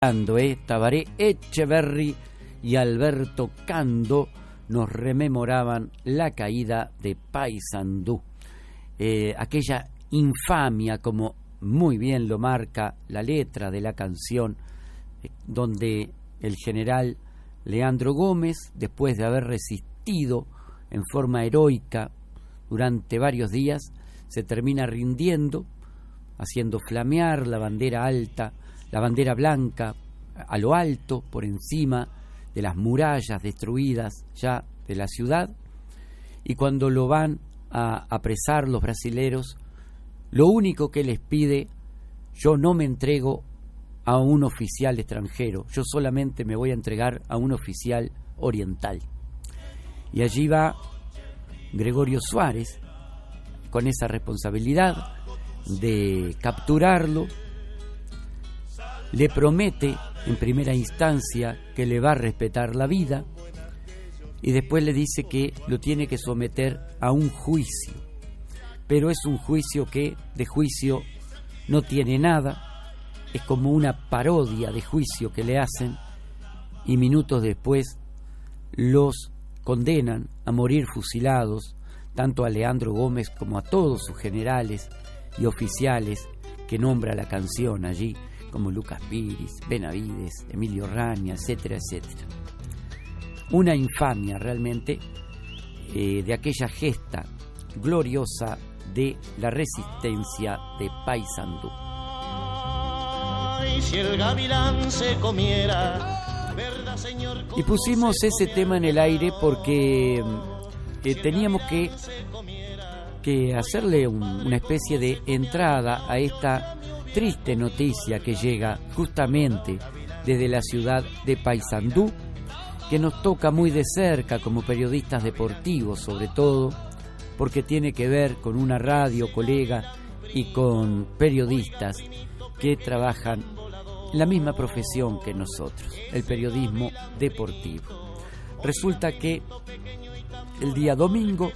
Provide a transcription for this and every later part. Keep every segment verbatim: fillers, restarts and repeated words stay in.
Eh, Tabaré Echeverry y Alberto Cando nos rememoraban la caída de Paysandú, eh, aquella infamia, como muy bien lo marca la letra de la canción, eh, donde el general Leandro Gómez, después de haber resistido en forma heroica durante varios días, se termina rindiendo, haciendo flamear la bandera alta, la bandera blanca a lo alto, por encima de las murallas destruidas ya de la ciudad. Y cuando lo van a apresar los brasileros, lo único que les pide: yo no me entrego a un oficial extranjero, yo solamente me voy a entregar a un oficial oriental. Y allí va Gregorio Suárez con esa responsabilidad de capturarlo. Le promete en primera instancia que le va a respetar la vida y después le dice que lo tiene que someter a un juicio, pero es un juicio que de juicio no tiene nada, es como una parodia de juicio que le hacen, y minutos después los condenan a morir fusilados, tanto a Leandro Gómez como a todos sus generales y oficiales que nombra la canción allí, como Lucas Piris, Benavides, Emilio Raña, etcétera, etcétera. Una infamia realmente eh, de aquella gesta gloriosa de la resistencia de Paysandú. Si el gavilán se comiera, ¿verdad, señor? Y pusimos ese tema en el aire porque eh, teníamos que, que hacerle un, una especie de entrada a esta triste noticia que llega justamente desde la ciudad de Paysandú, que nos toca muy de cerca como periodistas deportivos, sobre todo porque tiene que ver con una radio colega y con periodistas que trabajan en la misma profesión que nosotros, el periodismo deportivo. Resulta que el día domingo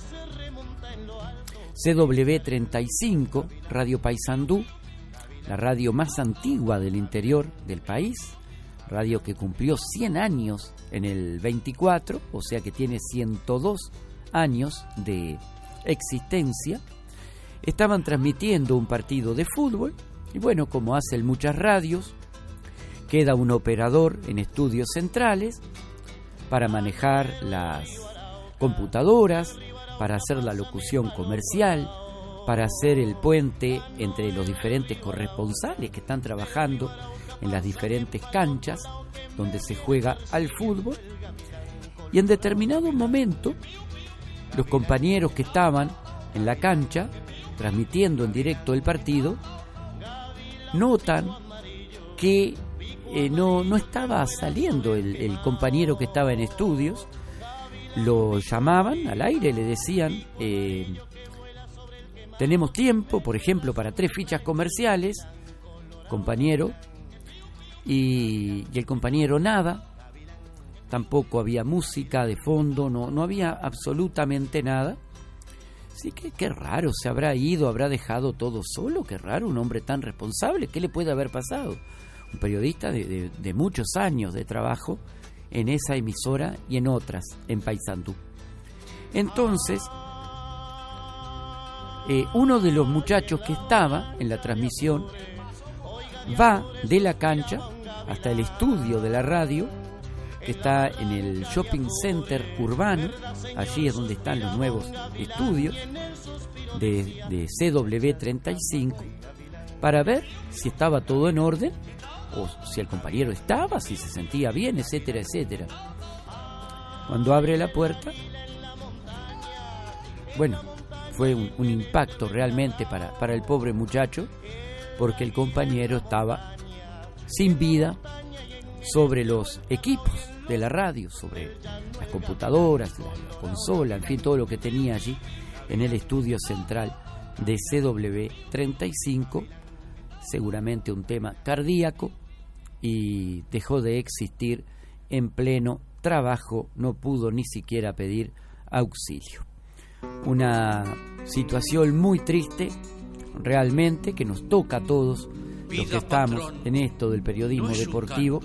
C W treinta y cinco, Radio Paysandú, la radio más antigua del interior del país, radio que cumplió cien años en el veinticuatro, o sea que tiene ciento dos años de existencia, estaban transmitiendo un partido de fútbol, y bueno, como hacen muchas radios, queda un operador en estudios centrales para manejar las computadoras, para hacer la locución comercial, para hacer el puente entre los diferentes corresponsales que están trabajando en las diferentes canchas donde se juega al fútbol. Y en determinado momento, los compañeros que estaban en la cancha transmitiendo en directo el partido notan que eh, no, no estaba saliendo el, el compañero que estaba en estudios. Lo llamaban al aire, le decían eh, tenemos tiempo, por ejemplo, para tres fichas comerciales, compañero, y, y el compañero nada, tampoco había música de fondo, no, no había absolutamente nada. Así que qué raro, se habrá ido, habrá dejado todo solo, qué raro, un hombre tan responsable, ¿qué le puede haber pasado? Un periodista de, de, de muchos años de trabajo en esa emisora y en otras, en Paysandú. Entonces, Eh, uno de los muchachos que estaba en la transmisión va de la cancha hasta el estudio de la radio, que está en el shopping center urbano. Allí es donde están los nuevos estudios de, de C W treinta y cinco, para ver si estaba todo en orden, o si el compañero estaba, si se sentía bien, etcétera, etcétera. Cuando abre la puerta, bueno, fue un, un impacto realmente para, para el pobre muchacho, porque el compañero estaba sin vida sobre los equipos de la radio, sobre las computadoras, la, la consola, en fin, todo lo que tenía allí en el estudio central de C W treinta y cinco, seguramente un tema cardíaco, y dejó de existir en pleno trabajo, no pudo ni siquiera pedir auxilio. Una situación muy triste realmente, que nos toca a todos los que estamos en esto del periodismo deportivo,